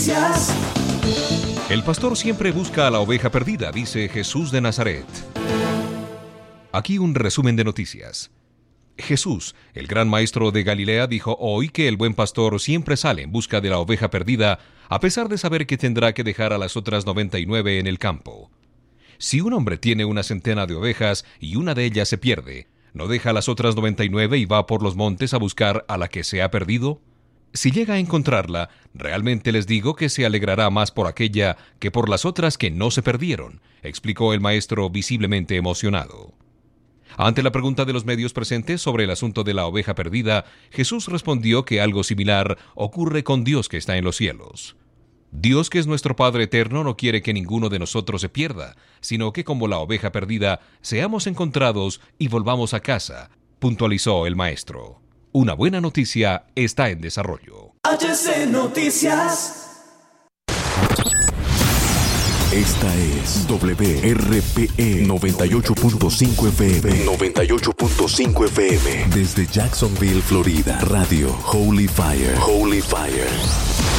El pastor siempre busca a la oveja perdida, dice Jesús de Nazaret. Aquí un resumen de noticias. Jesús, el gran maestro de Galilea, dijo hoy que el buen pastor siempre sale en busca de la oveja perdida, a pesar de saber que tendrá que dejar a las otras 99 en el campo. Si un hombre tiene una centena de ovejas y una de ellas se pierde, ¿no deja a las otras 99 y va por los montes a buscar a la que se ha perdido? Si llega a encontrarla, realmente les digo que se alegrará más por aquella que por las otras que no se perdieron, explicó el maestro visiblemente emocionado. Ante la pregunta de los medios presentes sobre el asunto de la oveja perdida, Jesús respondió que algo similar ocurre con Dios que está en los cielos. Dios, que es nuestro Padre eterno, no quiere que ninguno de nosotros se pierda, sino que como la oveja perdida, seamos encontrados y volvamos a casa, puntualizó el maestro. Una buena noticia está en desarrollo. HC Noticias. Esta es WRPE 98.5 FM. 98.5 FM. Desde Jacksonville, Florida. Radio Holy Fire. Holy Fire.